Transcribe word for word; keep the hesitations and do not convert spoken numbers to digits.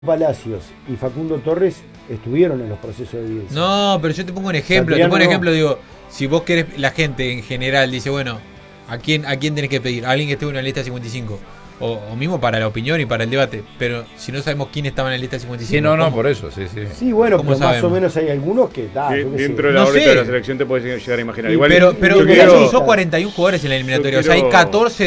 Palacios y Facundo Torres estuvieron en los procesos de evidencia. No, pero yo te pongo un ejemplo, Santiago te pongo un no. ejemplo, digo, si vos querés, la gente en general dice, bueno, ¿a quién, a quién tenés que pedir? A alguien que esté en la lista cincuenta y cinco. O, o mismo para la opinión y para el debate. Pero si no sabemos quién estaba en la lista cincuenta y cinco. Sí, no, no, ¿cómo? por eso, sí, sí. Sí, bueno, ¿Cómo pero más sabemos? o menos hay algunos que da. Sí, yo qué sé. dentro de la No órbita sé. de la selección te puedes llegar a imaginar. Y Igual Pero, pero yo Yo mirá quiero- que usó cuarenta y uno jugadores en la eliminatoria. yo O sea, hay quiero- catorce